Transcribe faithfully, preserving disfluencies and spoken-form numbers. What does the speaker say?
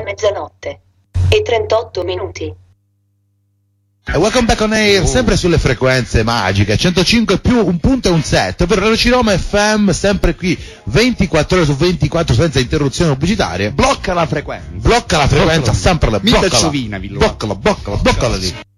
mezzanotte e trentotto minuti. E welcome back on air, oh. sempre sulle frequenze magiche, centocinque più un punto e un set, per Radio Roma F M, sempre qui, ventiquattro ore su ventiquattro senza interruzioni pubblicitarie. Blocca la frequenza. Blocca la frequenza, sempre la blocca. Bloccala, bloccala, bloccala, bloccala lì.